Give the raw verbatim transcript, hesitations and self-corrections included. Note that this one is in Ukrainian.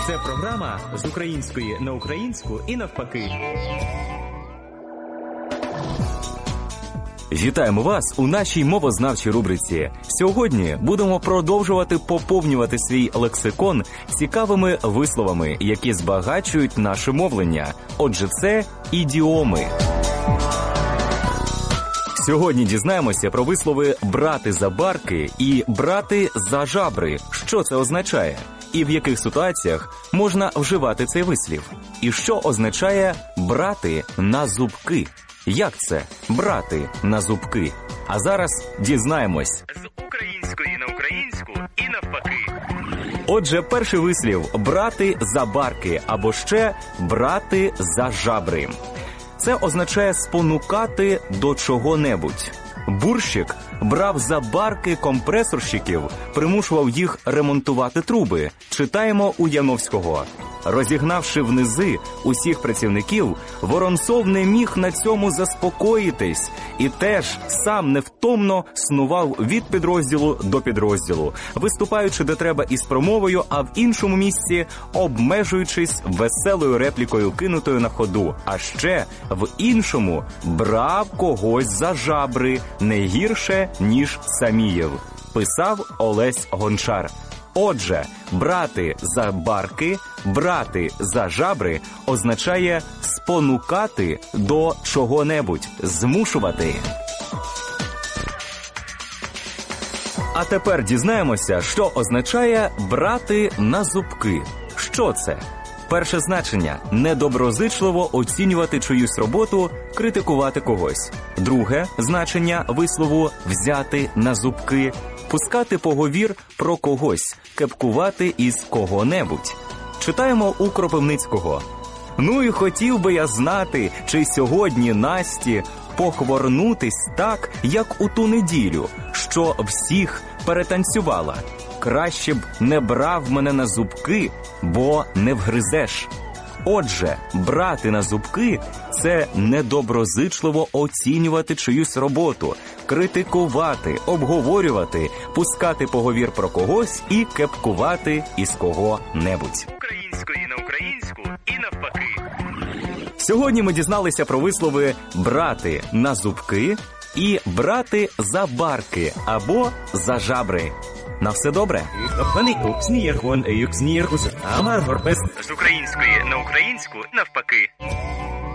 Це програма з української на українську і навпаки. Вітаємо вас у нашій мовознавчій рубриці. Сьогодні будемо продовжувати поповнювати свій лексикон цікавими висловами, які збагачують наше мовлення. Отже, це ідіоми. Сьогодні дізнаємося про вислови «брати за барки» і «брати за жабри». Що це означає? І в яких ситуаціях можна вживати цей вислів? І що означає «брати на зубки»? Як це «брати на зубки»? А зараз дізнаємось. З української на українську і навпаки. Отже, перший вислів «брати за барки» або ще «брати за жабри». Це означає спонукати до чого-небудь. Бурщик брав за барки компресорщиків, примушував їх ремонтувати труби. Читаємо у Яновського. Розігнавши внизи усіх працівників, Воронцов не міг на цьому заспокоїтись і теж сам невтомно снував від підрозділу до підрозділу, виступаючи де треба із промовою, а в іншому місці обмежуючись веселою реплікою, кинутою на ходу. А ще в іншому брав когось за жабри не гірше, ніж Самієв, писав Олесь Гончар. Отже, брати за барки, брати за жабри означає спонукати до чого-небудь, змушувати. А тепер дізнаємося, що означає брати на зубки. Що це? Перше значення – недоброзичливо оцінювати чиюсь роботу, критикувати когось. Друге значення вислову «взяти на зубки» – пускати поговір про когось, кепкувати із кого-небудь. Читаємо у Кропивницького. «Ну і хотів би я знати, чи сьогодні Насті похворнутись так, як у ту неділю, що всіх перетанцювала. Краще б не брав мене на зубки, бо не вгризеш». Отже, брати на зубки – це недоброзичливо оцінювати чиюсь роботу, критикувати, обговорювати, пускати поговір про когось і кепкувати із кого-небудь. Української на українську і навпаки. Сьогодні ми дізналися про вислови «брати на зубки» і «брати за барки» або «за жабри». На все добре? З української на українську навпаки.